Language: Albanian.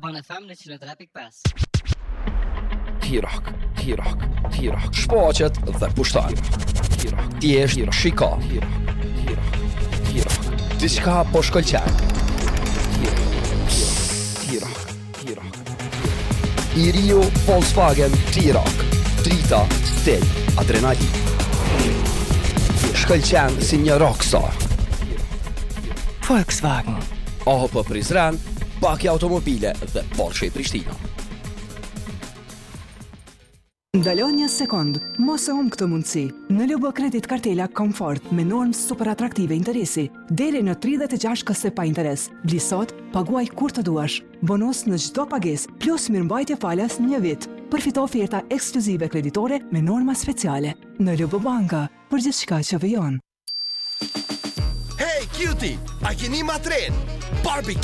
Albana FM 103.5. Tiraħk, xpoċet dhe puxtan. Tiex, xika. Diska poxkolċan. Tiraħk. Irio Volkswagen Tiraħk. Trita, stel, adrenalin. Xkolċan sinja Rockstar. Volkswagen. Oħopa Prizren, Baki Automobile dhe Porsche Prishtina. Dalonja sekond, mossahom këto mundësi. Në Lubo kredit kartela komfort me normë super attraktive interessi, deri në 36 këste pa interes. Bli sot, paguaj kur të duash. Bonus në çdo pagesë, plus mirëmbajtje falas 1 vit. Përfito oferta ekskluzive kreditore me norma speciale. Në Lubo Banka, për gjithçka që vijon. Hey, cutie! A keni ma tren? Barbecue!